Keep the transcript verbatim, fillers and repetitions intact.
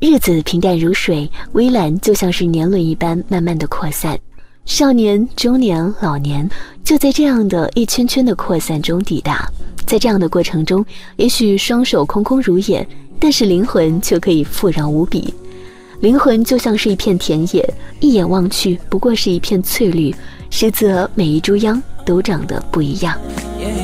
日子平淡如水，微澜就像是年轮一般慢慢的扩散。少年、中年、老年，就在这样的一圈圈的扩散中抵达。在这样的过程中，也许双手空空如也，但是灵魂却可以富饶无比。灵魂就像是一片田野，一眼望去不过是一片翠绿，实则每一株秧都长得不一样。